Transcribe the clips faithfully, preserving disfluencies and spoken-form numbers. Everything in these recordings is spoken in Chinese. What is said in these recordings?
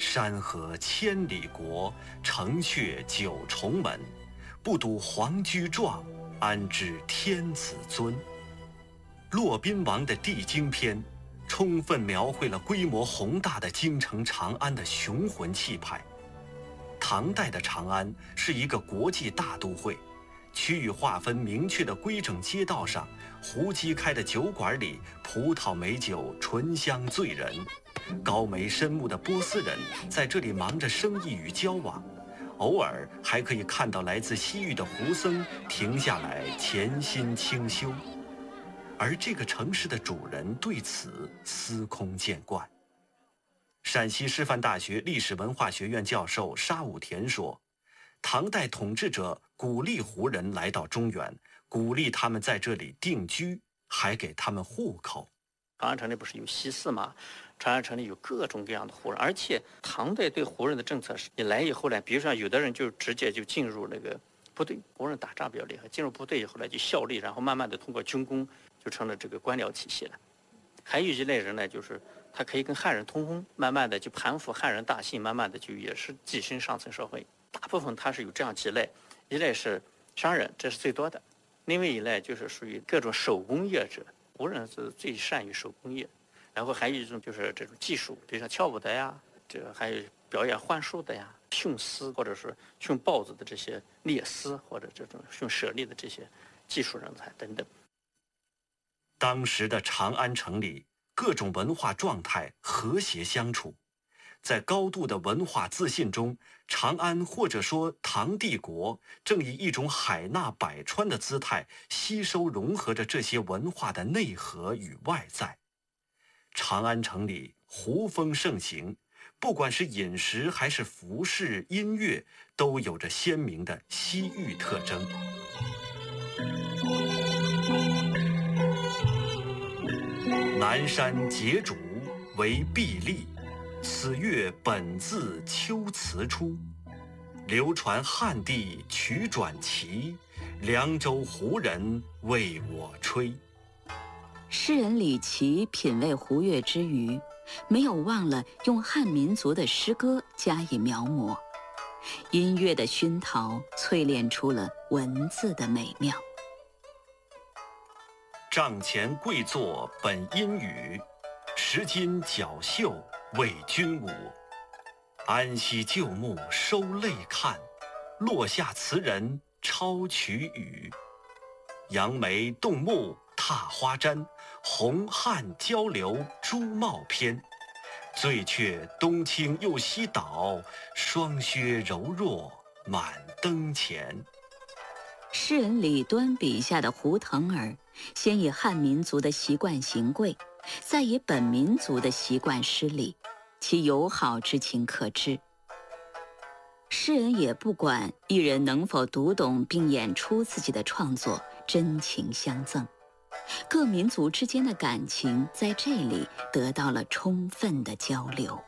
山河千里国，城阙九重门。不睹皇居壮，安知天子尊？骆宾王的《帝京篇》，充分描绘了规模宏大的京城长安的雄浑气派。唐代的长安是一个国际大都会，区域划分明确的规整街道上，胡姬开的酒馆里，葡萄美酒醇香醉人。高眉深目的波斯人在这里忙着生意与交往，偶尔还可以看到来自西域的胡僧停下来潜心清修。而这个城市的主人对此司空见惯。陕西师范大学历史文化学院教授沙武田说，唐代统治者鼓励胡人来到中原，鼓励他们在这里定居，还给他们户口。 长安城里不是有西四吗？长安城里有各种各样的胡人，而且唐代对胡人的政策是，你来以后呢，比如说有的人就直接就进入那个部队，胡人打仗比较厉害，进入部队以后呢就效力，然后慢慢的通过军功就成了这个官僚体系了。还有一类人呢，就是他可以跟汉人通婚，慢慢的就盘附汉人大姓，慢慢的就也是跻身上层社会。大部分他是有这样几类，一类是商人，这是最多的；另外一类就是属于各种手工业者。胡人是最善于手工业，然后还有一种就是这种技术，比如说跳舞的呀，这个还有表演幻术的呀，驯丝或者是驯豹子的这些猎丝，或者这种驯猞猁的这些技术人才等等。 当时的长安城里，各种文化状态和谐相处，在高度的文化自信中，长安或者说唐帝国正以一种海纳百川的姿态吸收融合着这些文化的内核与外在。长安城里胡风盛行，不管是饮食还是服饰、音乐，都有着鲜明的西域特征。南山节主为壁立，此乐本自秋辞出。流传汉地曲转奇，凉州胡人为我吹。 诗人李颀品味胡乐之余，没有忘了用汉民族的诗歌加以描摹，音乐的熏陶淬炼出了文字的美妙。 帐前跪坐本阴雨，石襟绞袖为君舞。安息旧木收泪看，落下词人抄曲语。扬眉动目踏花毡，红汉交流朱帽篇。醉却东倾又西倒，霜靴柔弱满灯前。 诗人李端笔下的胡腾儿，先以汉民族的习惯行跪，再以本民族的习惯施礼，其友好之情可知。诗人也不管艺人能否读懂并演出自己的创作，真情相赠。各民族之间的感情在这里得到了充分的交流。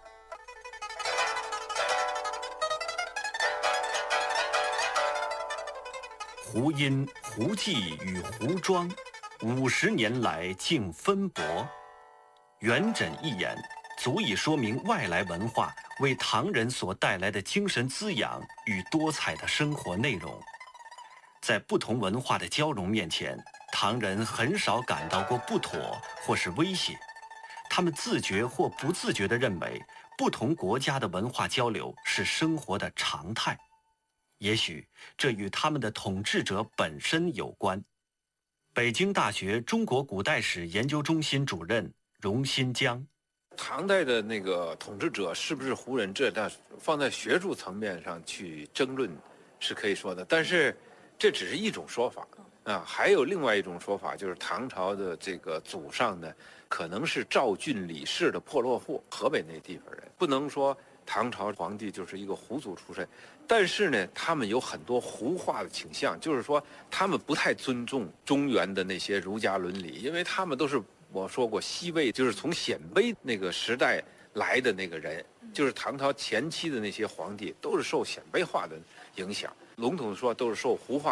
胡音、胡记与胡庄，五十年来竟分薄。元稹一言，足以说明外来文化为唐人所带来的精神滋养与多彩的生活内容。在不同文化的交融面前，唐人很少感到过不妥或是威胁，他们自觉或不自觉地认为，不同国家的文化交流是生活的常态。也许这与他们的统治者本身有关。北京大学中国古代史研究中心主任荣新江， 唐代的那个统治者是不是胡人，这但放在学术层面上去争论是可以说的，但是这只是一种说法啊。还有另外一种说法，就是唐朝的这个祖上呢，可能是赵郡李氏的破落户，河北那地方人，不能说唐朝皇帝就是一个胡族出身，但是呢，他们有很多胡化的倾向，就是说他们不太尊重中原的那些儒家伦理，因为他们都是我说过西魏，就是从鲜卑那个时代来的那个人，就是唐朝前期的那些皇帝都是受鲜卑化的影响，笼统地说都是受胡化